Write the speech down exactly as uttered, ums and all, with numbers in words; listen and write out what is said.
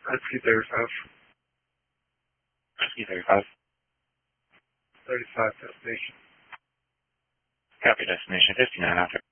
Rescue thirty-five. Rescue thirty-five. thirty-five destination. Copy destination fifty-nine after.